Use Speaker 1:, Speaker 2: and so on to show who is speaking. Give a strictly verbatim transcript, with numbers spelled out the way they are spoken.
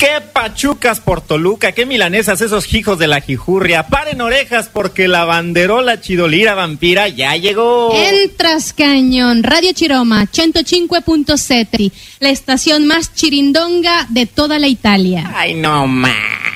Speaker 1: Qué pachucas por Toluca, qué milanesas esos hijos de la jijurria. Paren orejas porque la banderola chidolira vampira ya llegó.
Speaker 2: Entras cañón, Radio Chiroma, ciento cinque punto sette, la estación más chirindonga de toda la Italia.
Speaker 1: Ay, no más.